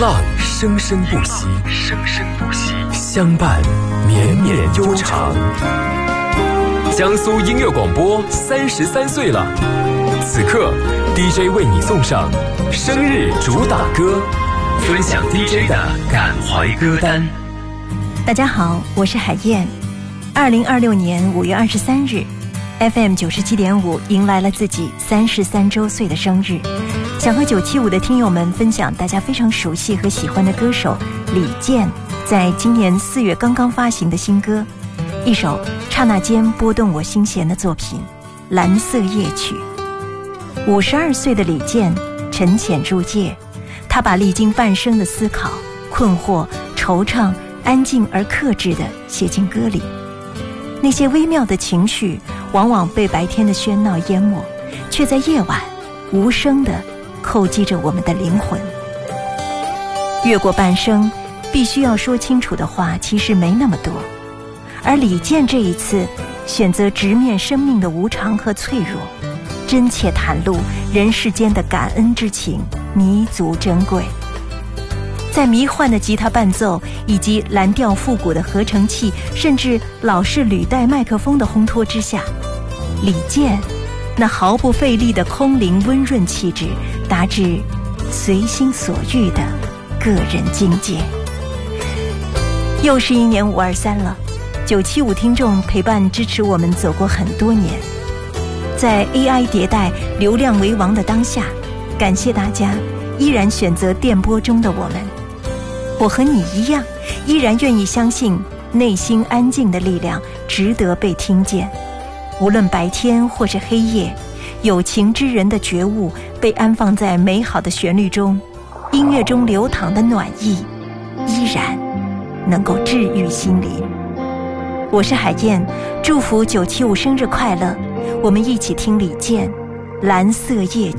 浪生生不息，相伴绵绵悠长。江苏音乐广播33岁了，此刻 DJ 为你送上生日主打歌，分享 DJ 的感怀歌单。 大家好，我是海燕。2026年5月23日 FM 97.5迎来了自己33周岁的生日，想和975的听友们分享大家非常熟悉和喜欢的歌手李健在今年4月刚刚发行的新歌，一首刹那间拨动我心弦的作品《蓝色夜曲》。52岁的李健沉潜入夜，他把历经半生的思考、困惑、惆怅安静而克制地写进歌里。那些微妙的情绪往往被白天的喧闹淹没，却在夜晚无声地叩击着我们的灵魂。越过半生，必须要说清楚的话其实没那么多，而李健这一次选择直面生命的无常和脆弱，真切袒露人世间的感恩之情，弥足珍贵。在迷幻的吉他伴奏以及蓝调复古的合成器，甚至老式履带麦克风的烘托之下，李健那毫不费力的空灵温润气质，达至随心所欲的个人境界。又是一年523了，975听众陪伴支持我们走过很多年。在 AI 迭代流量为王的当下，感谢大家依然选择电波中的我们。我和你一样，依然愿意相信内心安静的力量值得被听见。无论白天或是黑夜，有情之人的觉悟被安放在美好的旋律中，音乐中流淌的暖意依然能够治愈心灵。我是海燕，祝福975生日快乐，我们一起听李健《蓝色夜曲》。